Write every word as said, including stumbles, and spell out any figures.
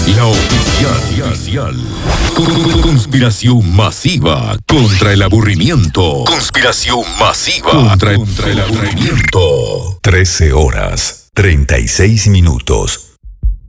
La oficial. Conspiración masiva contra el aburrimiento. Conspiración masiva contra, contra el aburrimiento. trece horas, treinta y seis minutos.